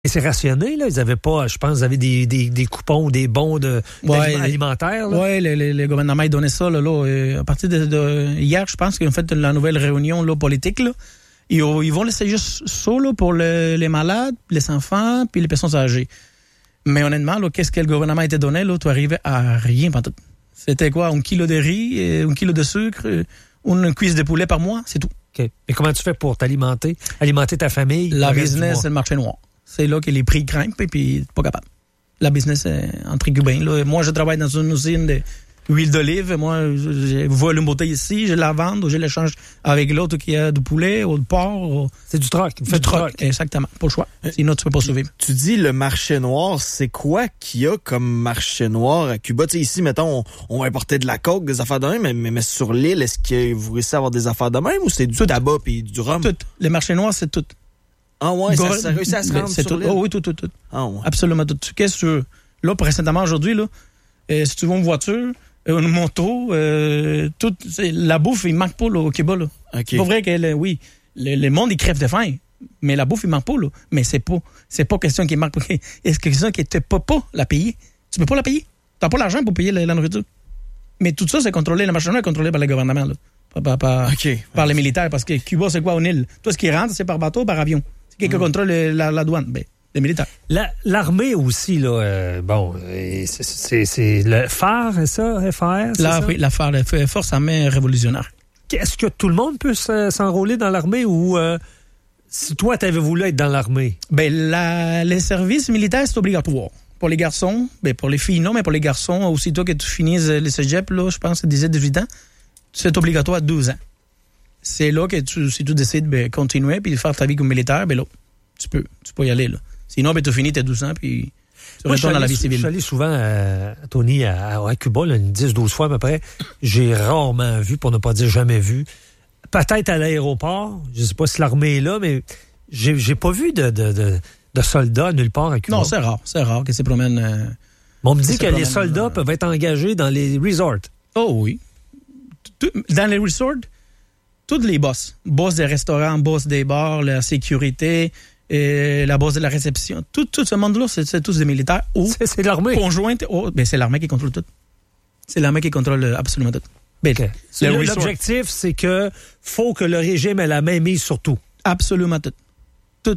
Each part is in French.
Et c'est rationné, là? Ils avaient pas, je pense, ils avaient des coupons ou des bons alimentaires, là? Oui, le gouvernement, il donnait ça, là, à partir de hier, je pense qu'ils ont fait la nouvelle réunion, là, politique, là. Ils vont laisser juste ça, là, pour les malades, les enfants, puis les personnes âgées. Mais honnêtement, là, qu'est-ce que le gouvernement a été donné, là? Tu arrivais à rien, pas tout. C'était quoi? 1 kilo de riz, 1 kilo de sucre, une cuisse de poulet par mois, c'est tout. OK. Et comment tu fais pour t'alimenter ta famille? La business, c'est le marché noir. C'est là que les prix grimpent et puis pas capable. La business, entre cubains. Là. Moi, je travaille dans une usine d'huile d'olive. Moi, je vois une bouteille ici, je la vends ou je l'échange avec l'autre qui a du poulet ou du porc. C'est du troc. Du troc, exactement. Pas le choix. Sinon, tu peux pas survivre. Tu dis le marché noir, c'est quoi qu'il y a comme marché noir à Cuba? Tu sais, ici, mettons, on va importer de la coke, des affaires de même, mais sur l'île, est-ce que vous réussissez à avoir des affaires de même ou c'est du tabac et du rhum? Tout. Le marché noir, c'est tout. Ah ouais, ça réussit à se rendre sur l'île? Oh oui, tout. Ah ouais. Absolument tout. Qu'est-ce que tu... Là, précédemment, aujourd'hui, là, si tu vas en voiture, une moto, tout, la bouffe, il manque pas là, au Cuba. Là. Okay. C'est pas vrai que, oui, le monde, il crève de faim, mais la bouffe, il manque pas. Là. Mais c'est pas question qu'il manque. C'est question que tu peux pas la payer. Tu peux pas la payer. T'as pas l'argent pour payer la nourriture. Mais tout ça, c'est contrôlé. Le marché noir est contrôlé par le gouvernement. Là. Par les militaires. Parce que Cuba, c'est quoi, au Nil? Tout ce qui rentre, c'est par bateau, par avion. C'est qui contrôle la douane. Ben, les militaires. L'armée aussi, là, c'est le phare, c'est ça, FAR? Oui, la phare, la Force armée révolutionnaire. Est-ce que tout le monde peut s'enrôler dans l'armée ou si toi, tu avais voulu être dans l'armée? Ben, les services militaires, c'est obligatoire. Pour les garçons, ben, pour les filles, non, mais pour les garçons, aussitôt que tu finisses les cégep, là, je pense, 17-18 ans, c'est obligatoire à 12 ans. C'est là que si tu décides de continuer puis de faire ta vie comme militaire, ben là, tu peux y aller, là. Sinon, ben, tu finis tes 12 ans, puis tu retournes dans la vie civile. Je suis allé souvent, Tony, à Cuba, là, une 10-12 fois à peu près. J'ai rarement vu, pour ne pas dire jamais vu, peut-être à l'aéroport, je ne sais pas si l'armée est là, mais j'ai pas vu de soldats nulle part à Cuba. Non, c'est rare qu'ils se promènent. On me dit que les soldats peuvent être engagés dans les resorts. Oh oui. Dans les resorts, tous les boss des restaurants, boss des bars, la sécurité... Et la base de la réception. Tout ce monde-là, c'est tous des militaires. C'est l'armée. Conjointe. C'est l'armée qui contrôle tout. C'est l'armée qui contrôle absolument tout. Okay. L'objectif, c'est que faut que le régime ait la main mise sur tout. Absolument tout. Tout.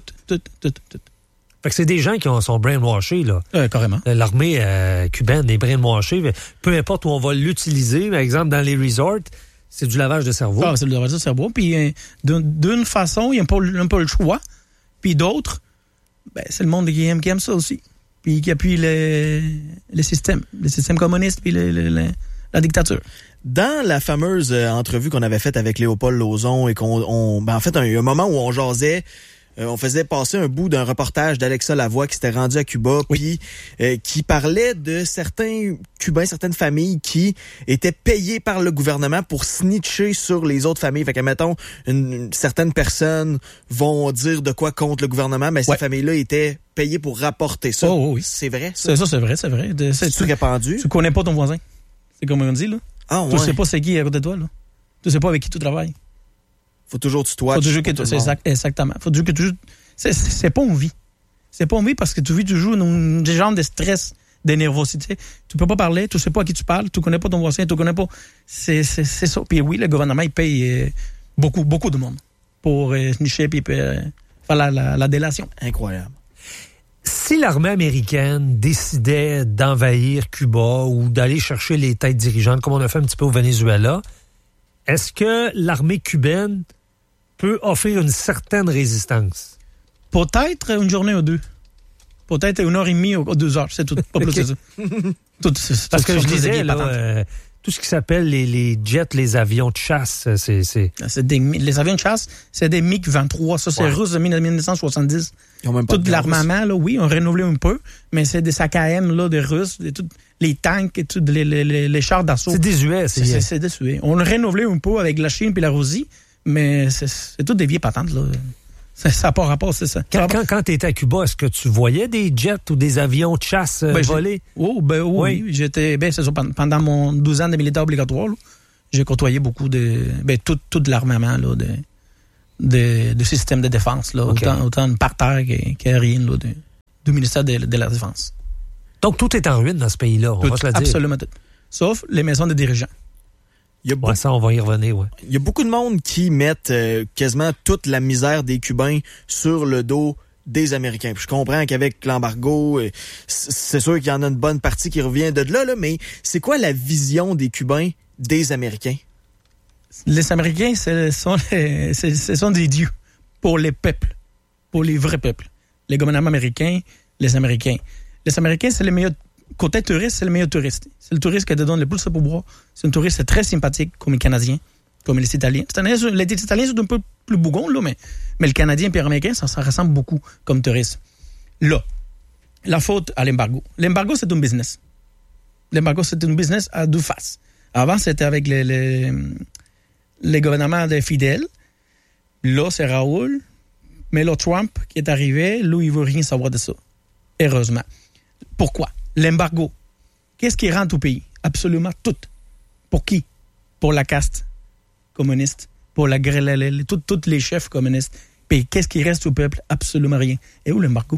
Fait que c'est des gens qui sont brainwashés, là. Carrément. L'armée cubaine est brainwashée. Peu importe où on va l'utiliser, par exemple, dans les resorts, c'est du lavage de cerveau. Ah, c'est du lavage de cerveau. Puis d'une façon, il n'y a pas le choix. Puis d'autres, ben, c'est le monde qui aime ça aussi. Puis qui appuie les systèmes communistes puis la dictature. Dans la fameuse entrevue qu'on avait faite avec Léopold Lauzon et en fait, il y a un moment où on jasait, on faisait passer un bout d'un reportage d'Alexa Lavoie qui s'était rendu à Cuba, puis qui parlait de certains Cubains, certaines familles qui étaient payées par le gouvernement pour snitcher sur les autres familles. Fait que, mettons, certaines personnes vont dire de quoi contre le gouvernement, mais ces familles-là étaient payées pour rapporter ça. Oh, oui. C'est vrai, ça? C'est vrai. C'est-tu répandu? Tu connais pas ton voisin. C'est comme on dit, là. Ah, ouais. Tu sais pas c'est qui à côté de toi, là. Tu sais pas avec qui tu travailles. Faut toujours tutoyer. Exactement. Faut toujours que tu joues. C'est pas une vie. C'est pas une vie parce que tu vis toujours dans des genres de stress, de nervosité. Tu peux pas parler, tu sais pas à qui tu parles, tu connais pas ton voisin, tu connais pas. C'est ça. Puis oui, le gouvernement, il paye beaucoup de monde pour nicher puis faire la délation. Incroyable. Si l'armée américaine décidait d'envahir Cuba ou d'aller chercher les têtes dirigeantes, comme on a fait un petit peu au Venezuela, est-ce que l'armée cubaine peut offrir une certaine résistance? Peut-être une journée ou deux. Peut-être 1h30 ou 2 heures. C'est tout. Pas plus que ça. Parce que je disais, là, tout ce qui s'appelle les jets, les avions de chasse, les avions de chasse, c'est des MiG-23. Ça, c'est russe de 1970. Ils ont même pas tout de l'armament, là, oui, on renouvelé un peu, mais c'est des AKM là, des Russes, les tanks et tout, les chars d'assaut. C'est désuet. C'est désuet. On a renouvelé un peu avec la Chine puis la Russie, mais c'est tout des vieilles patentes, là. Ça n'a pas rapport, c'est ça. Quand tu étais à Cuba, est-ce que tu voyais des jets ou des avions de chasse voler? Oui. J'étais, c'est ça, pendant mon 12 ans de militaire obligatoire, là, j'ai côtoyé beaucoup tout de l'armament là, de systèmes de défense, là, okay. autant de par terre qu'aérien. du ministère de la Défense. Donc, tout est en ruine dans ce pays-là, on va se le dire. Absolument tout. Sauf les maisons de dirigeants. Ça, on va y revenir, ouais. Il y a beaucoup de monde qui mettent quasiment toute la misère des Cubains sur le dos des Américains. Puis je comprends qu'avec l'embargo, c'est sûr qu'il y en a une bonne partie qui revient de là, mais c'est quoi la vision des Cubains des Américains? Les Américains, ce sont des dieux pour les peuples, pour les vrais peuples. Les gouvernements américains, les Américains. Les Américains, c'est le meilleur. Côté touriste, c'est le meilleur touriste. C'est le touriste qui te donne le plus de pouvoir. C'est un touriste très sympathique, comme les Canadiens, comme les Italiens. Les Italiens sont un peu plus bougons, là, mais le Canadien et l'Américain, ça ressemble beaucoup comme touriste. Là, la faute à l'embargo. L'embargo, c'est un business. L'embargo, c'est un business à deux faces. Avant, c'était avec les gouvernements de Fidel. Là, c'est Raoul. Mais là, Trump qui est arrivé, lui, il veut rien savoir de ça. Heureusement. Pourquoi? L'embargo. Qu'est-ce qui rentre au pays? Absolument tout. Pour qui? Pour la caste communiste, pour tous les chefs communistes. Puis qu'est-ce qui reste au peuple? Absolument rien. Et où l'embargo?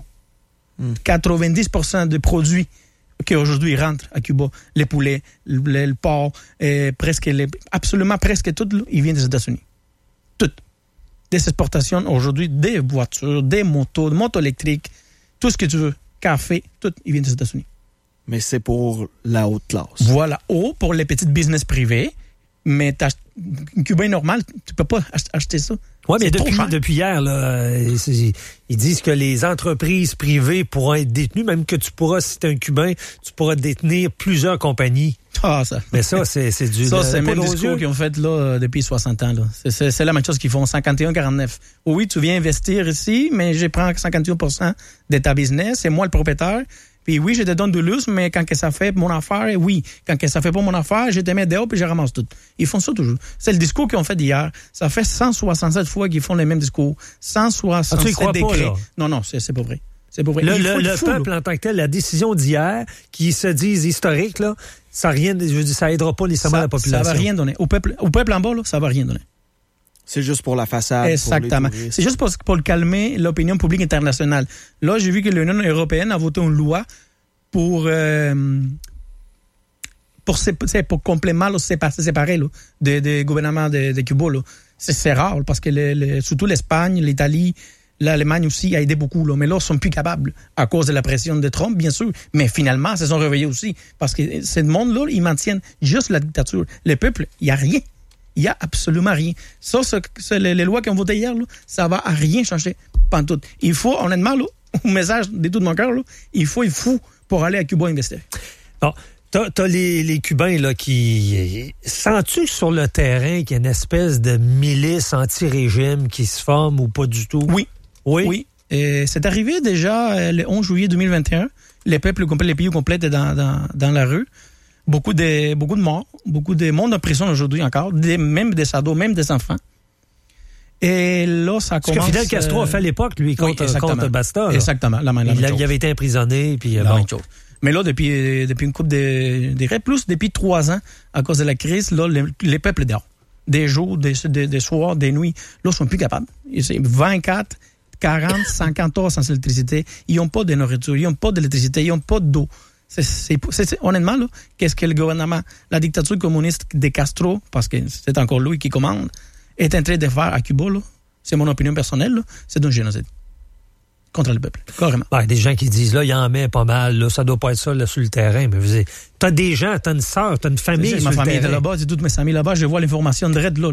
90% des produits qui aujourd'hui rentrent à Cuba, les poulets, le porc, absolument presque tout, là, ils viennent des États-Unis. Tout. Des exportations aujourd'hui, des voitures, des motos électriques, tout ce que tu veux. Café, tout, ils viennent des États-Unis. Mais c'est pour la haute classe. Voilà. Ou pour les petites business privés. Mais un Cubain normal, tu peux pas acheter ça. Oui, mais depuis hier, là, ils disent que les entreprises privées pourront être détenues, même que tu pourras, si tu es un Cubain, tu pourras détenir plusieurs compagnies. Ah, ça. Mais ça, c'est du... Ça, c'est le même discours qu'ils ont fait là, depuis 60 ans. Là. C'est la même chose qu'ils font, 51-49. Oui, tu viens investir ici, mais je prends 51% de ta business, c'est moi le propriétaire. Puis oui, je te donne de l'us, mais quand que ça fait mon affaire, oui. Quand que ça fait pas mon affaire, je te mets dehors puis je ramasse tout. Ils font ça toujours. C'est le discours qu'ils ont fait d'hier. Ça fait 167 fois qu'ils font les mêmes discours. 167 décrets. Pas, non, c'est pas vrai. C'est pas vrai. Le peuple en tant que tel, la décision d'hier, qui se disent historique, là, ça aidera pas nécessairement la population. Ça va rien donner. Au peuple en bas, là, ça va rien donner. C'est juste pour la façade. Exactement. C'est juste pour calmer l'opinion publique internationale. Là, j'ai vu que l'Union européenne a voté une loi pour complément, là, séparer là, des gouvernements de Cuba. Là. C'est rare parce que surtout l'Espagne, l'Italie, l'Allemagne aussi a aidé beaucoup. Là, mais là, ils ne sont plus capables à cause de la pression de Trump, bien sûr. Mais finalement, ils se sont réveillés aussi. Parce que ce monde-là, ils maintiennent juste la dictature. Le peuple, il n'y a rien. Il n'y a absolument rien. Ça, les lois qui ont voté hier, là, ça va à rien changer. Pantoute. Il faut, honnêtement, là, au message de tout mon cœur, là, il faut pour aller à Cuba investir. Bon, t'as les Cubains là, qui... Sens-tu sur le terrain qu'il y a une espèce de milice anti-régime qui se forme ou pas du tout? Oui. Et c'est arrivé déjà le 11 juillet 2021. Les pays complets étaient dans la rue. Beaucoup de morts, beaucoup de monde en prison aujourd'hui encore, même des ados, même des enfants. Et là, ça commence... Ce que Fidel Castro a fait à l'époque, lui, contre Basta. Là. Exactement, la même chose. Il avait été emprisonné, puis même chose. Mais là, depuis une couple depuis 3 ans, à cause de la crise, là, les peuples dehors. Des jours, des soirs, des nuits, là, ils sont plus capables. 24, 40, 50 heures sans électricité. Ils n'ont pas de nourriture, ils n'ont pas d'électricité, ils n'ont pas d'eau. Honnêtement, là, qu'est-ce que le gouvernement, la dictature communiste de Castro, parce que c'est encore lui qui commande, est en train de faire à Cuba, là, c'est mon opinion personnelle, là, c'est un génocide contre le peuple, carrément. Ben, des gens qui disent, là, il en met pas mal, là, ça doit pas être ça, là, sur le terrain, mais vous savez, t'as des gens, t'as une sœur, t'as une famille sur le terrain. Ma famille est là-bas, j'ai toutes mes familles là-bas, je vois l'information de là.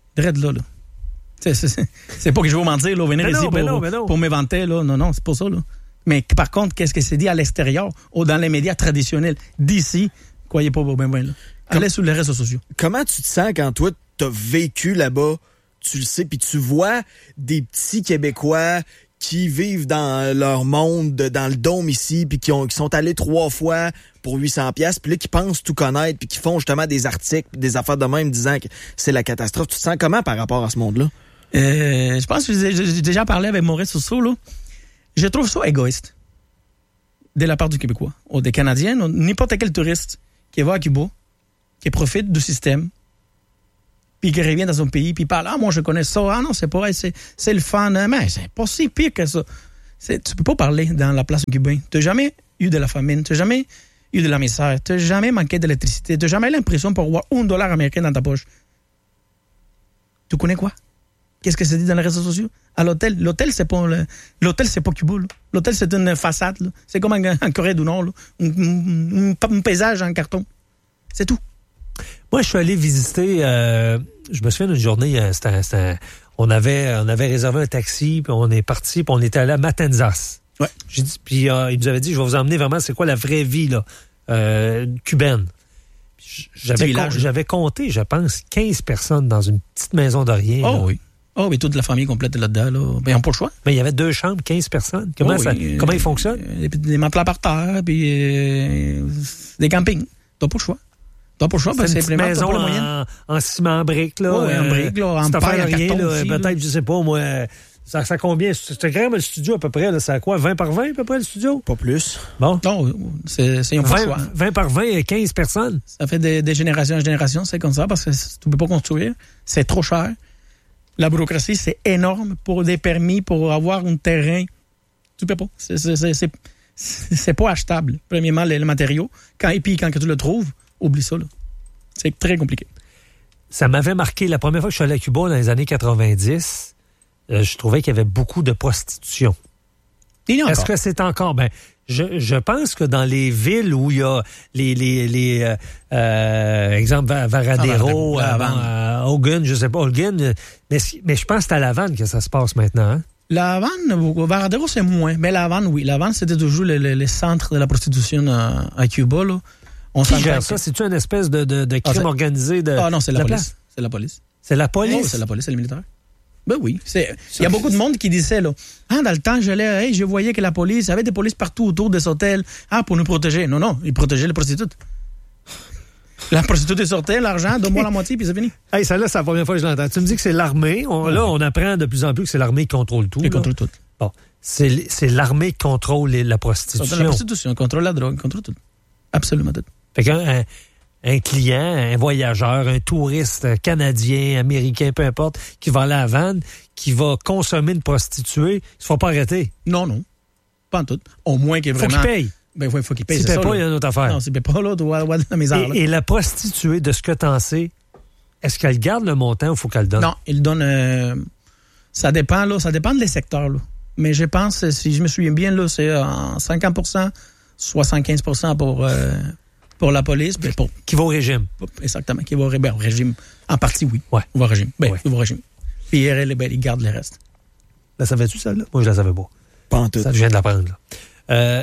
C'est pas que je vais vous mentir, là, venir ici pour m'éventer, là, non, c'est pas ça, là. Mais par contre, qu'est-ce que c'est dit à l'extérieur ou dans les médias traditionnels d'ici, croyez pas bien, là. Allez sur les réseaux sociaux. Comment tu te sens quand toi, t'as vécu là-bas, tu le sais, puis tu vois des petits Québécois qui vivent dans leur monde, dans le dôme ici, puis qui sont allés 3 fois pour 800$, puis là, qui pensent tout connaître, puis qui font justement des articles, des affaires de même disant que c'est la catastrophe. Tu te sens comment par rapport à ce monde-là? Je pense que j'ai déjà parlé avec Maurice Sousso, là. Je trouve ça égoïste de la part du Québécois ou des Canadiens, n'importe quel touriste qui va à Cuba, qui profite du système, puis qui revient dans son pays, puis parle « Ah, moi, je connais ça. Ah non, c'est pas vrai, c'est le fun. » Mais c'est pas si pire que ça. Tu peux pas parler dans la place cubaine. Tu n'as jamais eu de la famine, tu n'as jamais eu de la misère, tu n'as jamais manqué d'électricité, tu n'as jamais l'impression pour avoir $1 américain dans ta poche. Tu connais quoi? Qu'est-ce que c'est dit dans les réseaux sociaux? À l'hôtel. L'hôtel, c'est pas Cuba. Là. L'hôtel, c'est une façade. Là. C'est comme en Corée du Nord. Là. Un paysage en carton. C'est tout. Moi, je suis allé visiter... je me souviens d'une journée, on avait réservé un taxi, puis on est parti, puis on était allé à Matanzas. Ouais. J'ai dit, puis il nous avait dit, je vais vous emmener vraiment, c'est quoi la vraie vie là, cubaine. J'avais compté, je pense, 15 personnes dans une petite maison de rien. Oh là. oui. Oh, mais toute la famille complète est là-dedans. Là. Ben, ils n'ont pas le choix. Mais il y avait 2 chambres, 15 personnes. Comment ils fonctionnent? Des matelas par terre, puis des campings. T'as pas le choix. C'est une petite maison en ciment brique, là. Oui, en brique, là. En paille, en carton là, aussi, peut-être, là. je sais pas, moi... Ça combien? C'était quand même le studio à peu près, là. C'est à quoi? 20 par 20 à peu près le studio? Pas plus. Bon. Non, c'est 20 par 20, 15 personnes. Ça fait des générations en générations, c'est comme ça, parce que tu peux pas construire. C'est trop cher. La bureaucratie, c'est énorme pour des permis, pour avoir un terrain. Tu peux pas. C'est pas achetable. Premièrement, les matériaux. Et puis, quand tu le trouves, oublie ça, là. C'est très compliqué. Ça m'avait marqué la première fois que je suis allé à Cuba dans les années 90. Je trouvais qu'il y avait beaucoup de prostitution. Est-ce que c'est encore? Ben, je pense que dans les villes où il y a exemple, Varadero, Hogan, je sais pas, Hogan, mais je pense que c'est à La Havane que ça se passe maintenant, hein? La Havane, Varadero, c'est moins. Mais La Havane, oui. La Havane, c'était toujours le centre de la prostitution à Cuba, là. Qui gère ça? C'est-tu une espèce de crime organisé de... Ah non, c'est la police. C'est la police. C'est la police? Oh, c'est la police, c'est les militaires. Ben oui. Il y a beaucoup de monde qui disait, là, dans le temps, je voyais que la police, il y avait des polices partout autour des hôtels, pour nous protéger. Non, ils protégeaient les prostituées. La prostituée sortait, l'argent, donne-moi la moitié, puis c'est fini. Hey, ça là, c'est la première fois que je l'entends. Tu me dis que c'est l'armée. Là, on apprend de plus en plus que c'est l'armée qui contrôle tout. Qui contrôle tout. Bon. C'est l'armée qui contrôle la prostitution. La prostitution, contrôle la drogue, contrôle tout. Absolument tout. Fait qu'un client, un voyageur, un touriste canadien, américain, peu importe, qui va à La Havane, qui va consommer une prostituée, il ne se fera pas arrêter. Non. Pas en tout. Au moins qu'il faut qu'il paye. Ben oui, il faut qu'il paye. S'il ne paye pas, il y a une autre affaire. Non, s'il ne paye pas, là, tu vas avoir de la misère. Et la prostituée, de ce que tu en sais, est-ce qu'elle garde le montant ou il faut qu'elle le donne? Non, il donne... ça dépend, là. Ça dépend des secteurs, là. Mais je pense, si je me souviens bien, là, c'est 50%, 75% pour la police. Ben qui va au régime. Exactement, qui va au régime. En partie, oui. Ouais. Il va au régime. Il va au régime. Puis il garde le reste. La savais-tu, celle-là? Moi, je la savais pas. Pas en tout. Ça, je viens de l'apprendre, là.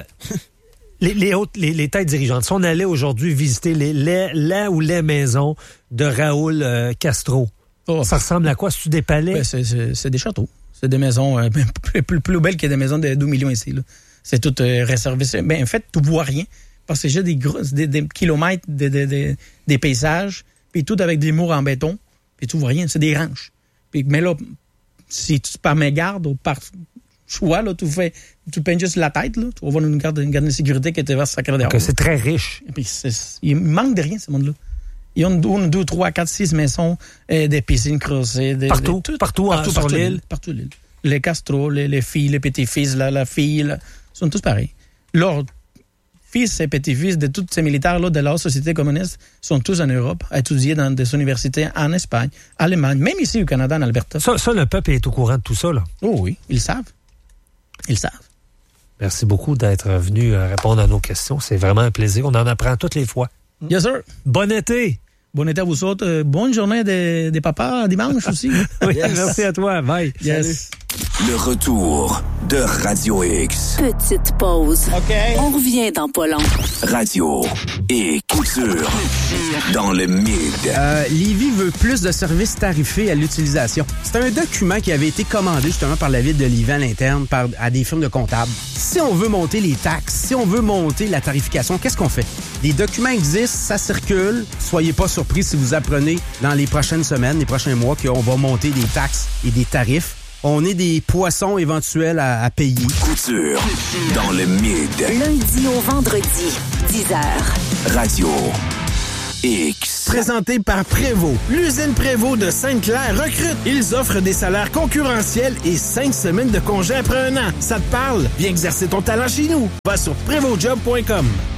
Les têtes dirigeantes. Si on allait aujourd'hui visiter les maisons de Raúl Castro, ça ressemble à quoi? C'est-tu des palais? Ben, c'est des châteaux. C'est des maisons plus belles que des maisons de 12 millions ici, là. C'est tout réservé. Ben, en fait, tu vois rien. Parce que j'ai des kilomètres des paysages, puis tout avec des murs en béton, puis tu vois rien. C'est des ranches. Mais là, si tu par mégarde ou par choix, là, tu peignes juste la tête, là, tu vas voir une garde de sécurité qui était vers sacré dehors. C'est très riche. Et puis il manque de rien, ce monde-là. Ils ont 1, 2, 3, 4, 6 maisons, des piscines creusées. Partout sur l'île. Partout l'île. Les Castro, les filles, les petits-fils, la fille, là, sont tous pareils. Leurs fils et petits-fils de tous ces militaires-là de la société communiste sont tous en Europe, à étudier dans des universités en Espagne, en Allemagne, même ici au Canada, en Alberta. Ça, le peuple est au courant de tout ça, là. Oh oui, ils savent. Ils savent. Merci beaucoup d'être venu répondre à nos questions. C'est vraiment un plaisir. On en apprend toutes les fois. Yes, sir. Bon été. Bon été à vous autres. Bonne journée des papas dimanche aussi. Oui, yes. Merci à toi. Bye. Yes. Le retour de Radio X. Petite pause. OK. On revient dans pas long. Radio X. Couture. Dans le mid. Lévis veut plus de services tarifés à l'utilisation. C'est un document qui avait été commandé justement par la ville de Lévis à l'interne à des firmes de comptables. Si on veut monter les taxes, si on veut monter la tarification, qu'est-ce qu'on fait? Les documents existent, ça circule. Soyez pas surpris si vous apprenez dans les prochaines semaines, les prochains mois qu'on va monter des taxes et des tarifs. On est des poissons éventuels à payer. Couture. Dans le mid. Lundi au vendredi, 10h. Radio X. Présenté par Prévost. L'usine Prévost de Sainte-Claire recrute. Ils offrent des salaires concurrentiels et 5 semaines de congé après 1 an. Ça te parle? Viens exercer ton talent chez nous. Va sur prévostjob.com.